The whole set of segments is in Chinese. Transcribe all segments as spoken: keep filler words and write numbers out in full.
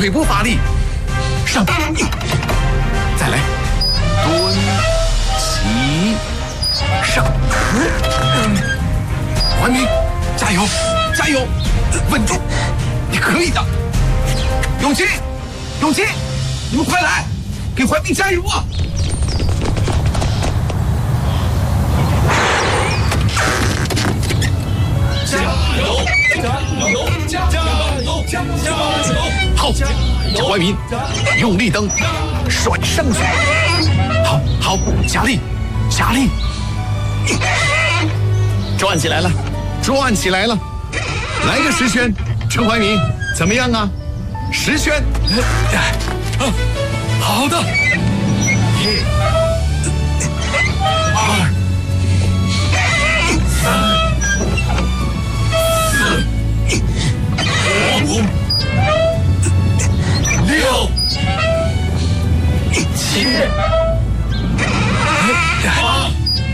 腿部发力，上，再来，蹲，起，上，怀民，加油，加油，稳住，你可以的，永琪，永琪，你们快来，给怀民加油啊！加油！加油！加油！加油！好，陈怀民，用力蹬，甩上去。好，好，加力，加力，转起来了，转起来了。来个十圈，陈怀民，怎么样啊？十圈。啊，好的。一、二、三。五、六、七、八、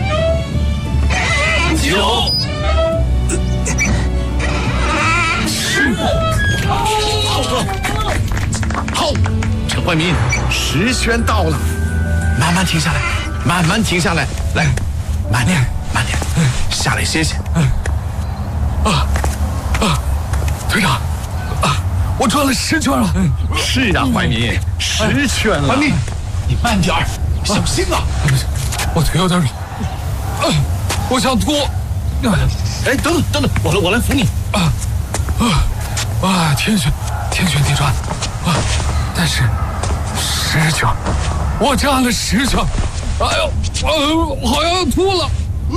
九、十。好，陈怀民，十圈到了，慢慢停下来，慢慢停下来，来，慢点，慢点，下来歇歇。啊啊，队长。我转了十圈了。是啊，怀民，十圈了。怀民，你慢点儿，小心啊！我腿有点软，我想吐。哎，等等等等，我来我来扶你。啊啊啊！天旋天旋地转啊！但是十圈，我站了十圈。哎呦，呃，好像要吐了。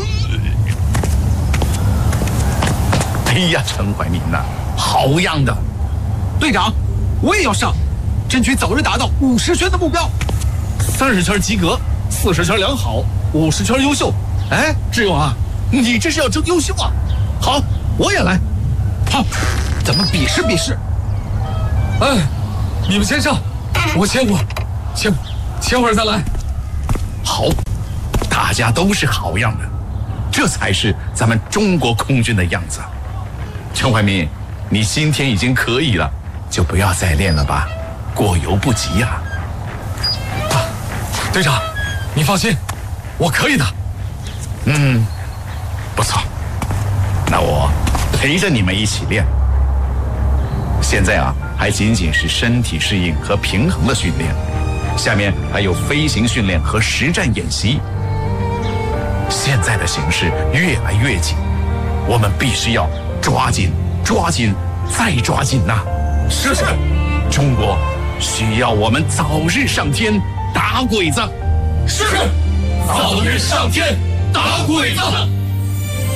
哎呀，陈怀民呐，好样的！队长，我也要上，争取早日达到五十圈的目标。三十圈及格，四十圈良好，五十圈优秀。哎，志勇啊，你这是要争优秀啊！好，我也来。好，咱们比试比试。哎，你们先上，我歇会儿，歇会儿，歇会儿再来。好，大家都是好样的，这才是咱们中国空军的样子。陈怀民，你今天已经可以了。就不要再练了吧，过犹不及呀！啊，队长，你放心，我可以的。嗯，不错，那我陪着你们一起练。现在啊，还仅仅是身体适应和平衡的训练，下面还有飞行训练和实战演习。现在的形势越来越紧，我们必须要抓紧、抓紧再抓紧呐！是是，中国需要我们早日上天打鬼子。是，早日上天打鬼子。